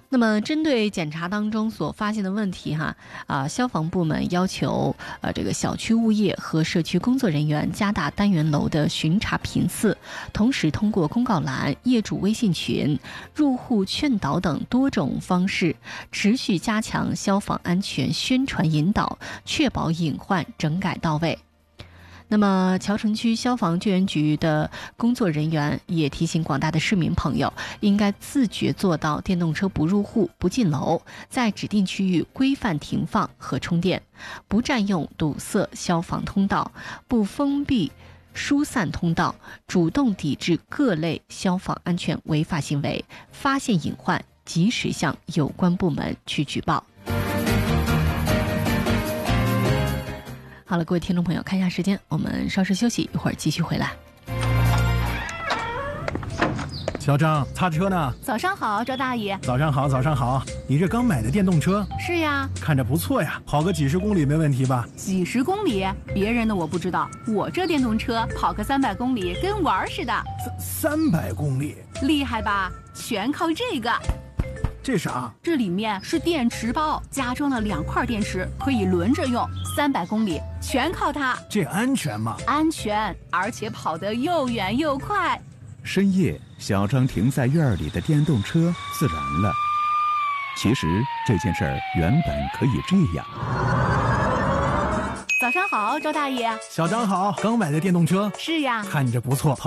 那么针对检查当中所发现的问题消防部门要求这个小区物业和社区工作人员加大单元楼的巡查频次，同时通过公告栏、业主微信群、入户劝导等多种方式，持续加强消防安全宣传引导，确保隐患整改到位。那么谯城区消防救援局的工作人员也提醒广大的市民朋友，应该自觉做到电动车不入户、不进楼，在指定区域规范停放和充电，不占用堵塞消防通道，不封闭疏散通道，主动抵制各类消防安全违法行为，发现隐患及时向有关部门去举报。好了，各位听众朋友，看一下时间，我们稍事休息，一会儿继续回来。 小张，擦车呢？ 早上好，周大爷。 早上好，早上好。你这刚买的电动车？ 是呀。 看着不错呀，跑个几十公里没问题吧？ 几十公里？别人的我不知道，我这电动车跑个300公里跟玩似的。 300公里？ 厉害吧？全靠这个。 这啥？ 这里面是电池包，加装了2块电池，可以轮着用，300公里全靠它。 这安全吗？ 安全，而且跑得又远又快。 深夜，小张停在院里的电动车自燃了。其实这件事儿原本可以这样。 早上好，周大爷。 小张好，刚买的电动车？ 是呀。 看着不错。